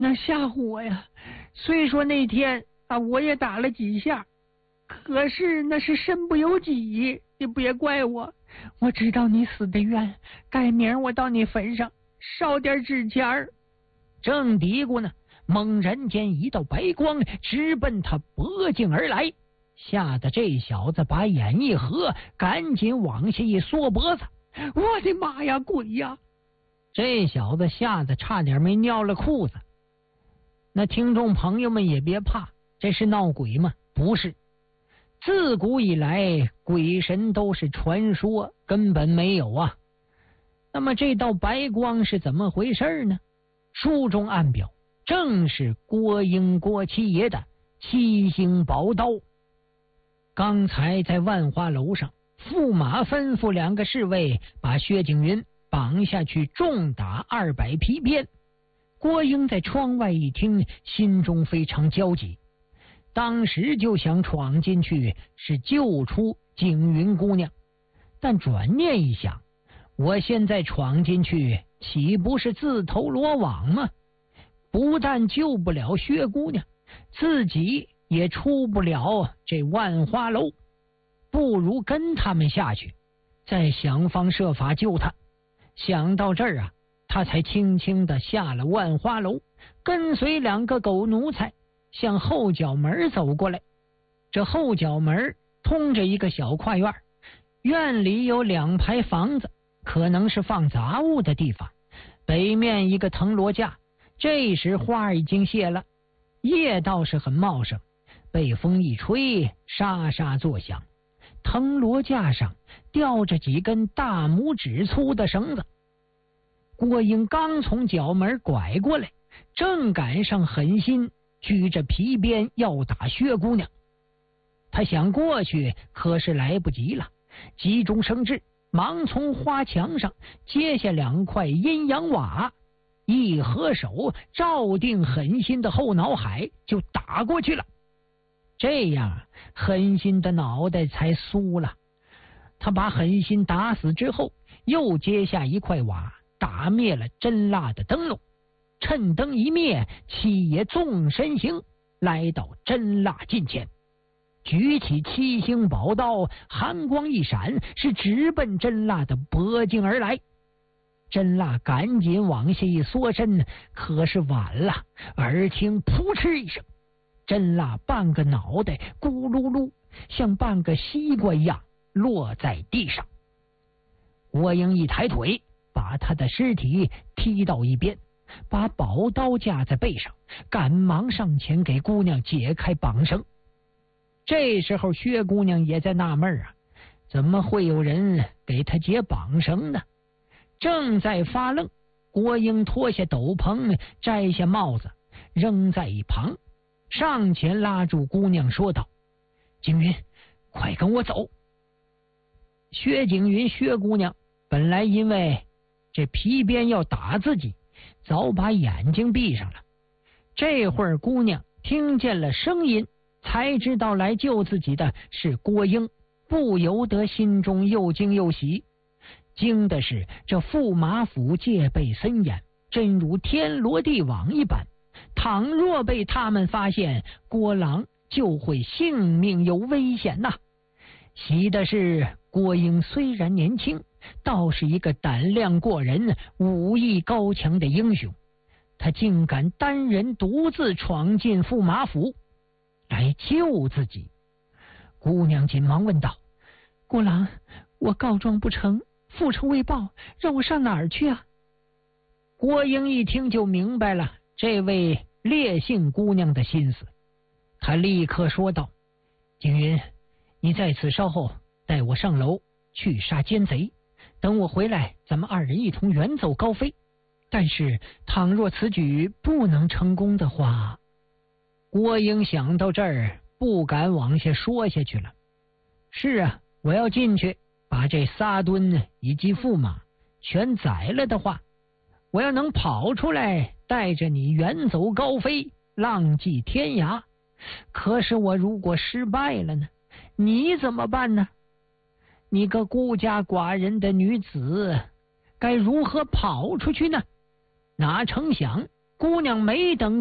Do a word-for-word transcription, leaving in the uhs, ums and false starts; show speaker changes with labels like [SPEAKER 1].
[SPEAKER 1] 那吓唬我呀。虽说那天啊，我也打了几下，可是那是身不由己，你别怪我。我知道你死的冤，改明儿我到你坟上烧点纸钱儿。
[SPEAKER 2] 正嘀咕呢，猛然间一道白光直奔他脖颈而来，吓得这小子把眼一合，赶紧往下一缩脖子。
[SPEAKER 1] 我的妈呀，鬼呀！
[SPEAKER 2] 这小子吓得差点没尿了裤子。那听众朋友们也别怕，这是闹鬼吗？不是。自古以来，鬼神都是传说，根本没有啊。那么这道白光是怎么回事呢？书中暗表，正是郭英郭七爷的七星宝刀。刚才在万花楼上，驸马吩咐两个侍卫把薛景云绑下去，重打二百皮鞭。郭英在窗外一听，心中非常焦急，当时就想闯进去是救出景云姑娘，但转念一想，我现在闯进去岂不是自投罗网吗？不但救不了薛姑娘，自己也出不了这万花楼，不如跟他们下去，再想方设法救他。想到这儿啊，他才轻轻的下了万花楼，跟随两个狗奴才向后角门走过来。这后角门通着一个小跨院，院里有两排房子，可能是放杂物的地方。北面一个藤萝架，这时花已经谢了，叶倒是很茂盛，被风一吹，沙沙作响。藤萝架上吊着几根大拇指粗的绳子。郭英刚从角门拐过来，正赶上狠心举着皮鞭要打薛姑娘。他想过去，可是来不及了，急中生智，忙从花墙上接下两块阴阳瓦，一合手照定狠心的后脑海就打过去了。这样狠心的脑袋才酥了。他把狠心打死之后，又接下一块瓦，打灭了真蜡的灯笼。趁灯一灭，七爷纵身行，来到真蜡近前，举起七星宝刀，寒光一闪，是直奔真蜡的脖颈而来。真蜡赶紧往下一缩身，可是晚了，耳听扑哧一声，真蜡半个脑袋咕噜噜像半个西瓜一样落在地上。郭英一抬腿，把他的尸体踢到一边，把宝刀架在背上，赶忙上前给姑娘解开绑绳。这时候薛姑娘也在纳闷啊，怎么会有人给她解绑绳呢？正在发愣，郭英脱下斗篷，摘下帽子扔在一旁，上前拉住姑娘说道：景云，快跟我走。薛景云薛姑娘本来因为这皮鞭要打自己，早把眼睛闭上了。这会儿姑娘听见了声音，才知道来救自己的是郭英，不由得心中又惊又喜。惊的是这驸马府戒备森严，真如天罗地网一般，倘若被他们发现，郭郎就会性命有危险呐、啊。喜的是郭英虽然年轻，倒是一个胆量过人、武艺高强的英雄，他竟敢单人独自闯进驸马府来救自己。姑娘紧忙问道：郭郎，我告状不成，复仇未报，让我上哪儿去啊？郭英一听就明白了这位烈性姑娘的心思，他立刻说道：景云，你在此稍后，带我上楼去杀奸贼，等我回来，咱们二人一同远走高飞。但是倘若此举不能成功的话……郭英想到这儿，不敢往下说下去了。是啊，我要进去把这仨墩以及驸马全宰了的话，我要能跑出来，带着你远走高飞，浪迹天涯。可是我如果失败了呢？你怎么办呢？你个孤家寡人的女子，该如何跑出去呢？哪成想姑娘没等